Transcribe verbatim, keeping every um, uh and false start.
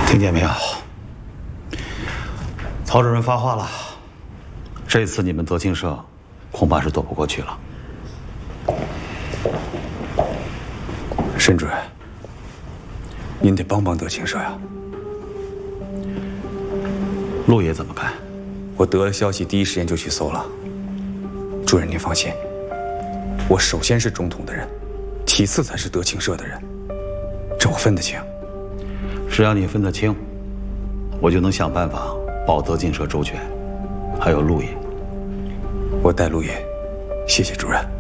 听见没有？曹主任发话了，这次你们德庆社恐怕是躲不过去了。 沈主任，您得帮帮德庆社呀。 陆爷怎么看？ 我得了消息，第一时间就去搜了。主任您放心，我首先是中统的人，其次才是德庆社的人，这我分得清。 只要你分得清，我就能想办法保德庆社周全，还有陆爷。 我带陆爷，谢谢主任。